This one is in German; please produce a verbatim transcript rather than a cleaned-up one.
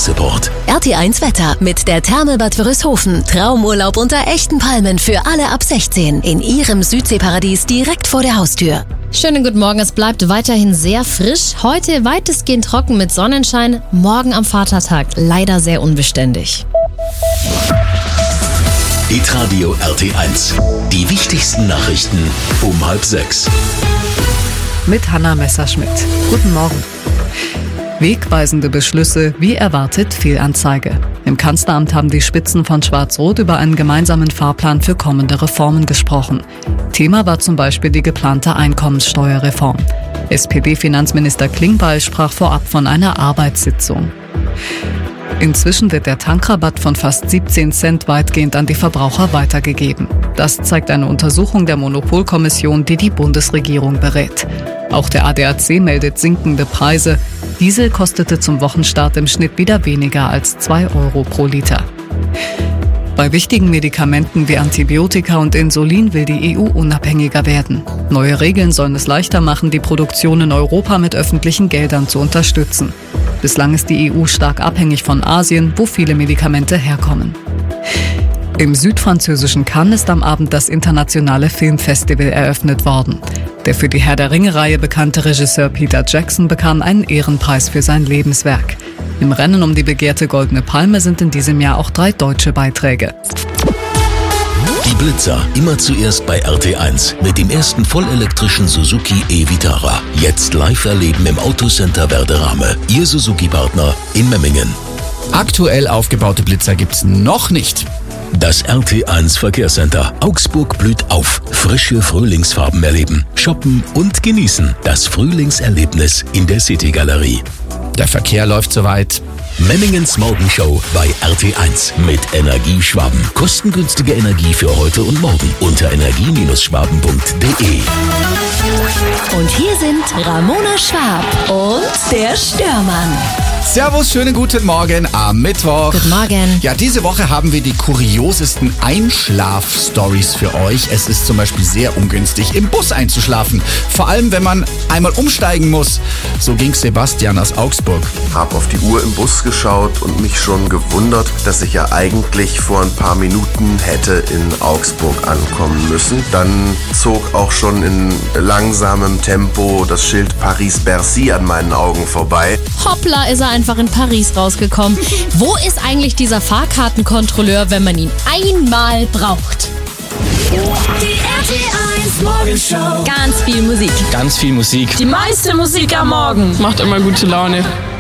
Support. R T eins Wetter mit der Therme Bad Wörishofen. Traumurlaub unter echten Palmen für alle ab sechzehn. In Ihrem Südseeparadies direkt vor der Haustür. Schönen guten Morgen, es bleibt weiterhin sehr frisch. Heute weitestgehend trocken mit Sonnenschein. Morgen am Vatertag leider sehr unbeständig. Hitradio R T eins. Die wichtigsten Nachrichten um halb sechs. Mit Hanna Messerschmidt. Guten Morgen. Wegweisende Beschlüsse, wie erwartet Fehlanzeige. Im Kanzleramt haben die Spitzen von Schwarz-Rot über einen gemeinsamen Fahrplan für kommende Reformen gesprochen. Thema war zum Beispiel die geplante Einkommenssteuerreform. S P D-Finanzminister Klingbeil sprach vorab von einer Arbeitssitzung. Inzwischen wird der Tankrabatt von fast siebzehn Cent weitgehend an die Verbraucher weitergegeben. Das zeigt eine Untersuchung der Monopolkommission, die die Bundesregierung berät. Auch der A D A C meldet sinkende Preise. Diesel kostete zum Wochenstart im Schnitt wieder weniger als zwei Euro pro Liter. Bei wichtigen Medikamenten wie Antibiotika und Insulin will die E U unabhängiger werden. Neue Regeln sollen es leichter machen, die Produktion in Europa mit öffentlichen Geldern zu unterstützen. Bislang ist die E U stark abhängig von Asien, wo viele Medikamente herkommen. Im südfranzösischen Cannes ist am Abend das internationale Filmfestival eröffnet worden. Der für die Herr der Ringe-Reihe bekannte Regisseur Peter Jackson bekam einen Ehrenpreis für sein Lebenswerk. Im Rennen um die begehrte Goldene Palme sind in diesem Jahr auch drei deutsche Beiträge. Die Blitzer, immer zuerst bei R T eins mit dem ersten vollelektrischen Suzuki e-Vitara. Jetzt live erleben im Autocenter Werderame. Ihr Suzuki-Partner in Memmingen. Aktuell aufgebaute Blitzer gibt's noch nicht. Das R T eins Verkehrscenter. Augsburg blüht auf. Frische Frühlingsfarben erleben, shoppen und genießen. Das Frühlingserlebnis in der City-Galerie. Der Verkehr läuft soweit. Memmingens Morgenshow bei R T eins mit Energieschwaben. Kostengünstige Energie für heute und morgen unter energie schwaben punkt de. Und hier sind Ramona Schwab und der Störmann. Servus, schönen guten Morgen am Mittwoch. Guten Morgen. Ja, diese Woche haben wir die kuriosesten Einschlaf-Stories für euch. Es ist zum Beispiel sehr ungünstig, im Bus einzuschlafen. Vor allem, wenn man einmal umsteigen muss. So ging Sebastian aus Augsburg. Hab auf die Uhr im Bus geschaut und mich schon gewundert, dass ich ja eigentlich vor ein paar Minuten hätte in Augsburg ankommen müssen. Dann zog auch schon in langsamem Tempo das Schild Paris-Bercy an meinen Augen vorbei. Hoppla, ist er einfach in Paris rausgekommen. Wo ist eigentlich dieser Fahrkartenkontrolleur, wenn man ihn einmal braucht? Die R T eins Morgenshow. Ganz viel Musik. Ganz viel Musik. Die meiste Musik am Morgen. Macht immer gute Laune.